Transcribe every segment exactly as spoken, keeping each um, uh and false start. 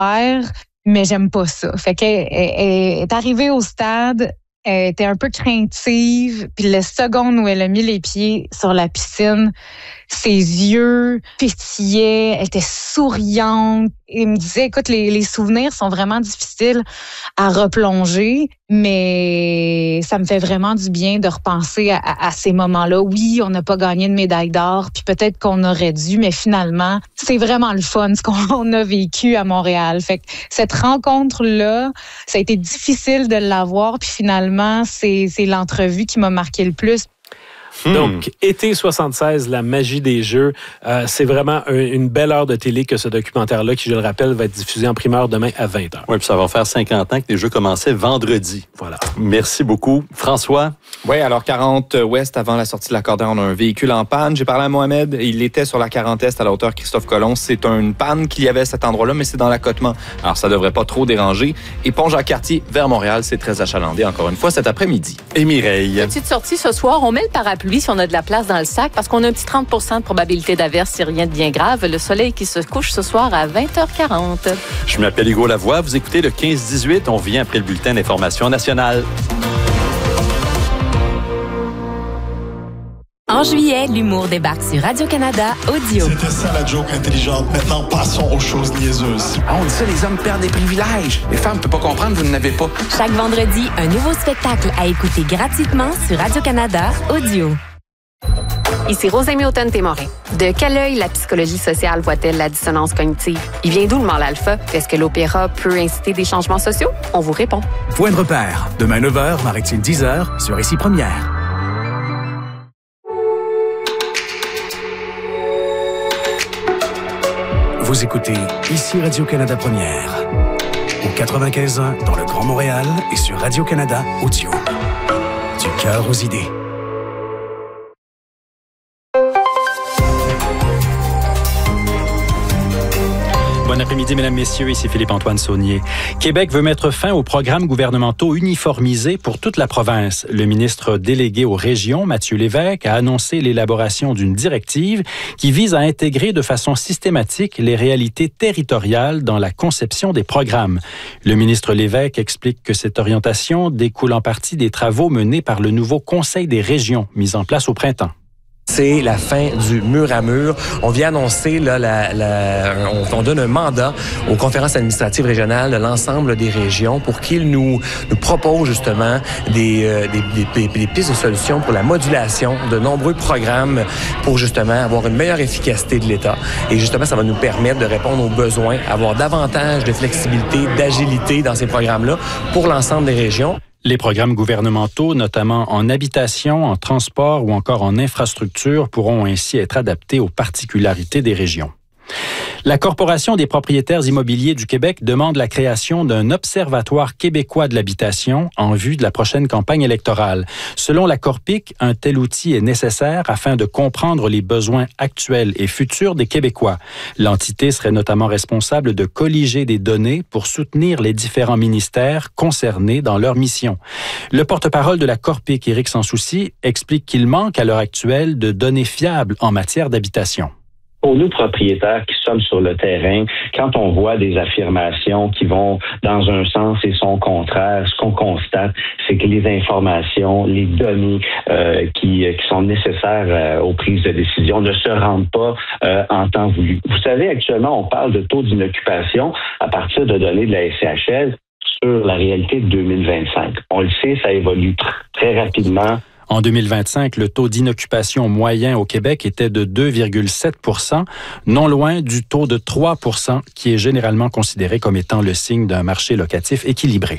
mais j'aime pas ça. Fait qu'elle elle est arrivée au stade, elle était un peu craintive, puis la seconde où elle a mis les pieds sur la piscine, ses yeux pétillaient, elle était souriante. Elle me disait, écoute, les, les souvenirs sont vraiment difficiles à replonger, mais ça me fait vraiment du bien de repenser à, à, à ces moments-là. Oui, on n'a pas gagné de médaille d'or, puis peut-être qu'on aurait dû, mais finalement, c'est vraiment le fun ce qu'on a vécu à Montréal. Fait que cette rencontre-là, ça a été difficile de l'avoir, puis finalement, c'est, c'est l'entrevue qui m'a marqué le plus. Hmm. Donc, été soixante-seize, la magie des Jeux. Euh, c'est vraiment un, une belle heure de télé que ce documentaire-là, qui, je le rappelle, va être diffusé en primeur demain à vingt heures. Oui, puis ça va faire cinquante ans que les Jeux commençaient vendredi. Voilà. Merci beaucoup. François? Oui, alors quarante ouest, avant la sortie de la Cordée, on a un véhicule en panne. J'ai parlé à Mohamed, il était sur la quarante est à la hauteur Christophe Colomb. C'est une panne qu'il y avait à cet endroit-là, mais c'est dans l'accotement. Alors, ça devrait pas trop déranger. Et Pont-Jacques-Cartier vers Montréal, c'est très achalandé, encore une fois, cet après-midi. Et Mireille? Petite sortie ce soir, on met le parapluie si on a de la place dans le sac, parce qu'on a un petit trente pour cent de probabilité d'averse si rien de bien grave. Le soleil qui se couche ce soir à vingt heures quarante. Je m'appelle Hugo Lavoie. Vous écoutez le quinze dix-huit. On revient après le bulletin d'information nationale. En juillet, l'humour débarque sur Radio-Canada Audio. C'était ça la joke intelligente. Maintenant, passons aux choses niaiseuses. Ah, on dit ça, les hommes perdent des privilèges. Les femmes ne peuvent pas comprendre, vous n'en avez pas. Chaque vendredi, un nouveau spectacle à écouter gratuitement sur Radio-Canada Audio. Ici Rosemée Automne-Témorin. De quel œil la psychologie sociale voit-elle la dissonance cognitive? Il vient d'où le mal alpha? Est-ce que l'opéra peut inciter des changements sociaux? On vous répond. Point de repère. Demain neuf heures, Maritime dix heures, sur Ici Première. Vous écoutez Ici Radio-Canada Première. Au quatre-vingt-quinze ans dans le Grand Montréal et sur Radio-Canada Audio. Du cœur aux idées. Bon après-midi, mesdames, messieurs. Ici Philippe-Antoine Saunier. Québec veut mettre fin aux programmes gouvernementaux uniformisés pour toute la province. Le ministre délégué aux régions, Mathieu Lévesque, a annoncé l'élaboration d'une directive qui vise à intégrer de façon systématique les réalités territoriales dans la conception des programmes. Le ministre Lévesque explique que cette orientation découle en partie des travaux menés par le nouveau Conseil des régions, mis en place au printemps. C'est la fin du mur à mur. On vient annoncer, là, la, la, on, on donne un mandat aux conférences administratives régionales de l'ensemble des régions pour qu'ils nous, nous proposent justement des, euh, des, des, des pistes de solutions pour la modulation de nombreux programmes pour justement avoir une meilleure efficacité de l'État. Et justement, ça va nous permettre de répondre aux besoins, avoir davantage de flexibilité, d'agilité dans ces programmes-là pour l'ensemble des régions. Les programmes gouvernementaux, notamment en habitation, en transport ou encore en infrastructure, pourront ainsi être adaptés aux particularités des régions. La Corporation des propriétaires immobiliers du Québec demande la création d'un observatoire québécois de l'habitation en vue de la prochaine campagne électorale. Selon la Corpic, un tel outil est nécessaire afin de comprendre les besoins actuels et futurs des Québécois. L'entité serait notamment responsable de colliger des données pour soutenir les différents ministères concernés dans leur mission. Le porte-parole de la Corpic, Éric Sansouci, explique qu'il manque à l'heure actuelle de données fiables en matière d'habitation. Pour nous, propriétaires qui sommes sur le terrain, quand on voit des affirmations qui vont dans un sens et son contraire, ce qu'on constate, c'est que les informations, les données euh, qui, qui sont nécessaires euh, aux prises de décision ne se rendent pas euh, en temps voulu. Vous savez, actuellement, on parle de taux d'inoccupation à partir de données de la S C H L sur la réalité de deux mille vingt-cinq. On le sait, ça évolue tr- très rapidement. En deux mille vingt-cinq, le taux d'inoccupation moyen au Québec était de deux virgule sept pour cent, non loin du taux de trois pour cent qui est généralement considéré comme étant le signe d'un marché locatif équilibré.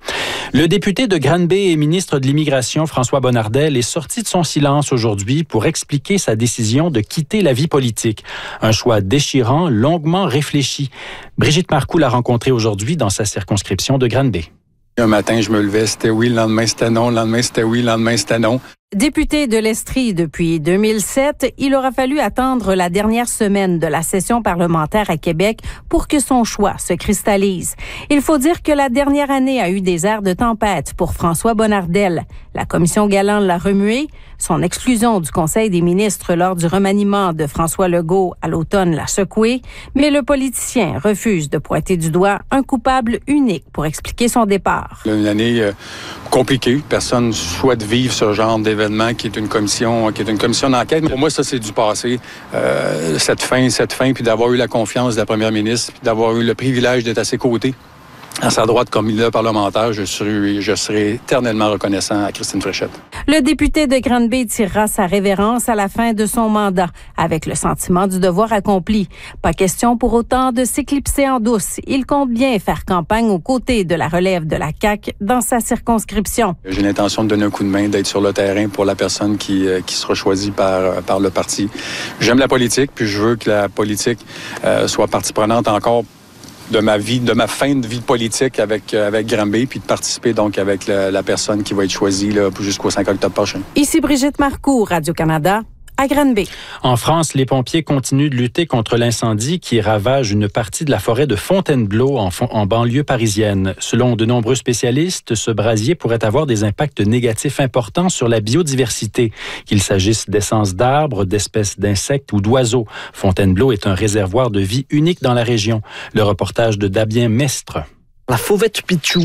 Le député de Granby et ministre de l'Immigration, François Bonnardel, est sorti de son silence aujourd'hui pour expliquer sa décision de quitter la vie politique. Un choix déchirant, longuement réfléchi. Brigitte Marcoux l'a rencontré aujourd'hui dans sa circonscription de Granby. Un matin, je me levais, c'était oui, le lendemain, c'était non, le lendemain, c'était oui, le lendemain, c'était non. Député de l'Estrie depuis deux mille sept, il aura fallu attendre la dernière semaine de la session parlementaire à Québec pour que son choix se cristallise. Il faut dire que la dernière année a eu des airs de tempête pour François Bonnardel. La commission Galland l'a remué. Son exclusion du Conseil des ministres lors du remaniement de François Legault à l'automne l'a secoué, mais le politicien refuse de pointer du doigt un coupable unique pour expliquer son départ. Une année euh, compliquée. Personne souhaite vivre ce genre d'événement qui est une commission, qui est une commission d'enquête. Pour moi, ça, c'est du passé. Euh, cette fin, cette fin, puis d'avoir eu la confiance de la première ministre, puis d'avoir eu le privilège d'être à ses côtés. À sa droite comme leader parlementaire, je serai, je serai éternellement reconnaissant à Christine Fréchette. Le député de Granby tirera sa révérence à la fin de son mandat, avec le sentiment du devoir accompli. Pas question pour autant de s'éclipser en douce. Il compte bien faire campagne aux côtés de la relève de la C A Q dans sa circonscription. J'ai l'intention de donner un coup de main, d'être sur le terrain pour la personne qui, qui sera choisie par, par le parti. J'aime la politique, puis je veux que la politique euh, soit partie prenante encore de ma vie, de ma fin de vie politique avec, avec Granby, puis de participer donc avec la, la personne qui va être choisie là, jusqu'au cinq octobre prochain. Ici Brigitte Marcoux, Radio-Canada. À Granby. En France, les pompiers continuent de lutter contre l'incendie qui ravage une partie de la forêt de Fontainebleau en, en banlieue parisienne. Selon de nombreux spécialistes, ce brasier pourrait avoir des impacts négatifs importants sur la biodiversité, qu'il s'agisse d'essences d'arbres, d'espèces d'insectes ou d'oiseaux. Fontainebleau est un réservoir de vie unique dans la région. Le reportage de Damien Mestre. La fauvette pitchou.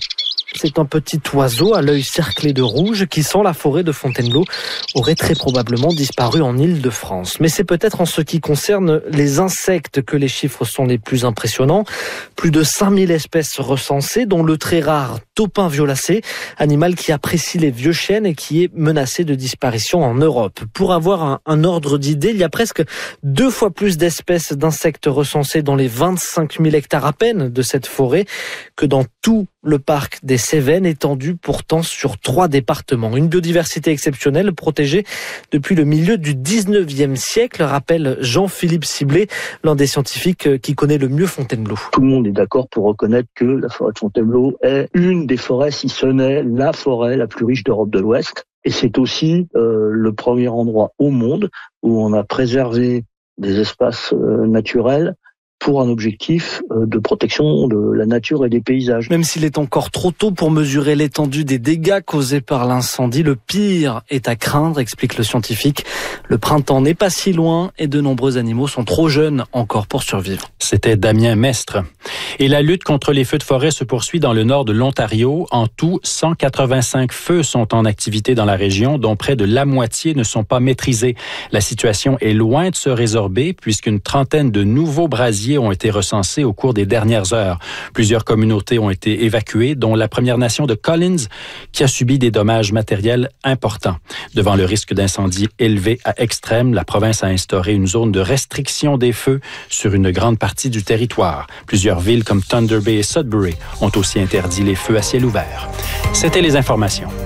C'est un petit oiseau à l'œil cerclé de rouge qui, sans la forêt de Fontainebleau, aurait très probablement disparu en Île-de-France. Mais c'est peut-être en ce qui concerne les insectes que les chiffres sont les plus impressionnants. Plus de cinq mille espèces recensées, dont le très rare taupin violacé, animal qui apprécie les vieux chênes et qui est menacé de disparition en Europe. Pour avoir un, un ordre d'idée, il y a presque deux fois plus d'espèces d'insectes recensées dans les vingt-cinq mille hectares à peine de cette forêt que dans tout le parc des Cévennes, étendu pourtant sur trois départements. Une biodiversité exceptionnelle protégée depuis le milieu du dix-neuvième siècle, rappelle Jean-Philippe Ciblé, l'un des scientifiques qui connaît le mieux Fontainebleau. Tout le monde est d'accord pour reconnaître que la forêt de Fontainebleau est une des forêts, si ce n'est la forêt la plus riche d'Europe de l'Ouest. Et c'est aussi euh, le premier endroit au monde où on a préservé des espaces euh, naturels pour un objectif de protection de la nature et des paysages. Même s'il est encore trop tôt pour mesurer l'étendue des dégâts causés par l'incendie, le pire est à craindre, explique le scientifique. Le printemps n'est pas si loin et de nombreux animaux sont trop jeunes encore pour survivre. C'était Damien Mestre. Et la lutte contre les feux de forêt se poursuit dans le nord de l'Ontario. En tout, cent quatre-vingt-cinq feux sont en activité dans la région, dont près de la moitié ne sont pas maîtrisés. La situation est loin de se résorber puisqu'une trentaine de nouveaux brasiers ont été recensés au cours des dernières heures. Plusieurs communautés ont été évacuées, dont la Première Nation de Collins, qui a subi des dommages matériels importants. Devant le risque d'incendie élevé à extrême, la province a instauré une zone de restriction des feux sur une grande partie du territoire. Plusieurs villes comme Thunder Bay et Sudbury ont aussi interdit les feux à ciel ouvert. C'était les informations.